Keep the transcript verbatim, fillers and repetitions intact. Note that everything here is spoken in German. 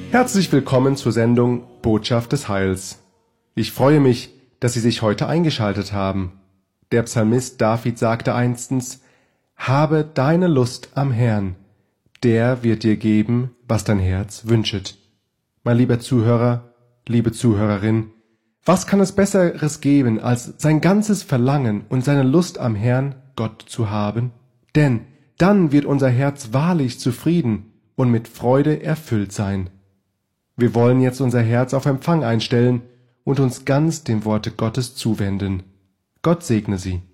Herzlich willkommen zur Sendung Botschaft des Heils. Ich freue mich, dass Sie sich heute eingeschaltet haben. Der Psalmist David sagte einstens: Habe deine Lust am Herrn, der wird dir geben, was dein Herz wünschet. Mein lieber Zuhörer, liebe Zuhörerin, was kann es Besseres geben, als sein ganzes Verlangen und seine Lust am Herrn, Gott, zu haben? Denn dann wird unser Herz wahrlich zufrieden und mit Freude erfüllt sein. Wir wollen jetzt unser Herz auf Empfang einstellen und uns ganz dem Worte Gottes zuwenden. Gott segne Sie.